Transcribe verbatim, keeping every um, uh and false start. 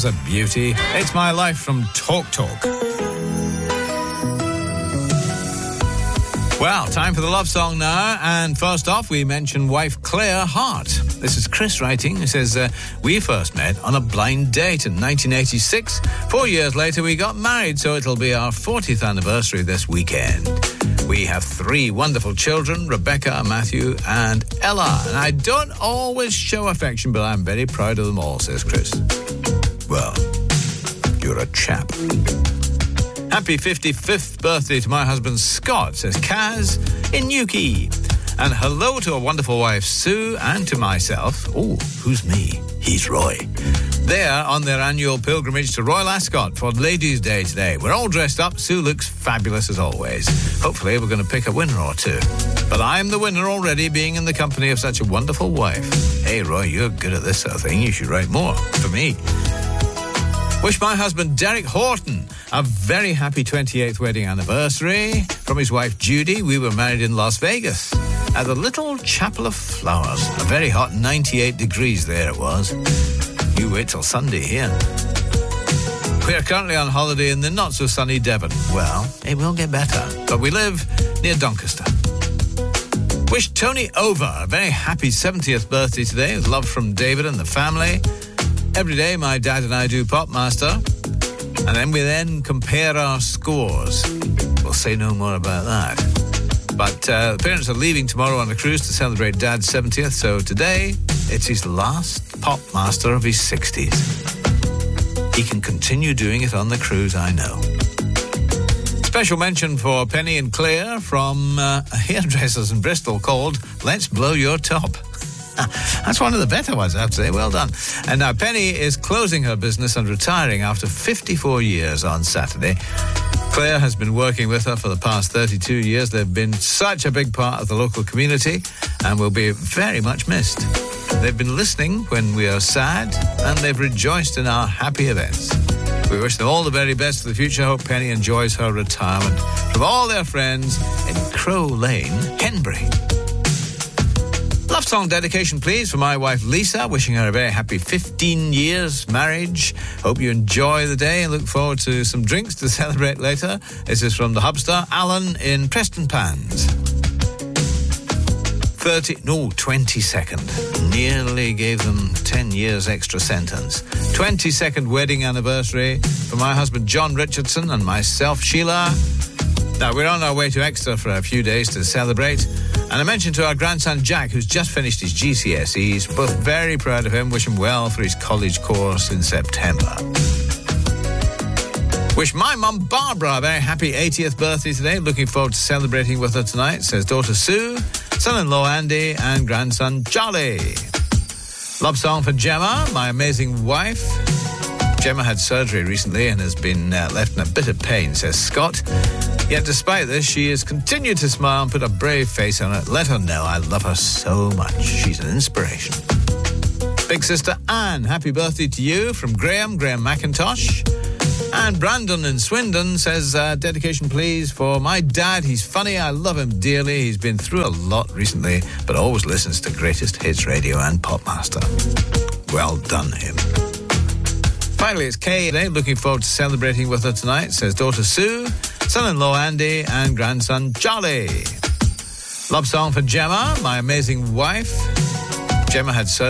A beauty. It's My Life from Talk Talk. Well, time for the love song now. And first off, we mention wife Claire Hart. This is Chris writing. He says, uh, we first met on a blind date in nineteen eighty-six. Four years later, we got married, so it'll be our fortieth anniversary this weekend. We have three wonderful children, Rebecca, Matthew, and Ella. And I don't always show affection, but I'm very proud of them all, says Chris. Well, you're a chap. Happy fifty-fifth birthday to my husband Scott, says Kaz in Newquay. And hello to a wonderful wife Sue and to myself. Oh, who's me? He's Roy. They are on their annual pilgrimage to Royal Ascot for Ladies' Day today. We're all dressed up. Sue looks fabulous as always. Hopefully we're going to pick a winner or two. But I'm the winner already, being in the company of such a wonderful wife. Hey, Roy, you're good at this sort of thing. You should write more for me. Wish my husband Derek Horton a very happy twenty-eighth wedding anniversary. From his wife Judy, we were married in Las Vegas at the Little Chapel of Flowers. A very hot ninety-eight degrees there it was. You wait till Sunday here. We are currently on holiday in the not-so-sunny Devon. Well, it will get better, but we live near Doncaster. Wish Tony Over a very happy seventieth birthday today, with love from David and the family. Every day, my dad and I do Popmaster, and then we then compare our scores. We'll say no more about that. But uh, the parents are leaving tomorrow on a cruise to celebrate Dad's seventieth, so today it's his last Popmaster of his sixties. He can continue doing it on the cruise, I know. Special mention for Penny and Claire from uh, hairdressers in Bristol called Let's Blow Your Top. That's one of the better ones, I have to say. Well done. And now Penny is closing her business and retiring after fifty-four years on Saturday. Claire has been working with her for the past thirty-two years. They've been such a big part of the local community and will be very much missed. They've been listening when we are sad, and they've rejoiced in our happy events. We wish them all the very best for the future. Hope Penny enjoys her retirement. From all their friends in Crow Lane, Henbury. Love song dedication, please, for my wife Lisa, wishing her a very happy fifteen years marriage. Hope you enjoy the day and look forward to some drinks to celebrate later. This is from the Hubster, Alan in Preston Pans. thirty, no, twenty-second. Nearly gave them ten years extra sentence. twenty-second wedding anniversary for my husband John Richardson and myself, Sheila. Now, we're on our way to Exeter for a few days to celebrate. And I mentioned to our grandson Jack, who's just finished his G C S Es, both very proud of him, wish him well for his college course in September. Wish my mum Barbara a very happy eightieth birthday today. Looking forward to celebrating with her tonight, says daughter Sue, son-in-law Andy, and grandson Charlie. Love song for Gemma, my amazing wife. Gemma had surgery recently and has been uh, left in a bit of pain, says Scott. Yet despite this, she has continued to smile and put a brave face on it. Let her know I love her so much. She's an inspiration. Big sister Anne, happy birthday to you from Graham, Graham McIntosh. And Brandon in Swindon says, uh, dedication please for my dad. He's funny, I love him dearly. He's been through a lot recently, but always listens to Greatest Hits Radio and Popmaster. Well done, him. Finally, it's Kay today, looking forward to celebrating with her tonight, says daughter Sue, son-in-law Andy, and grandson Charlie. Love song for Gemma, my amazing wife. Gemma had surgery.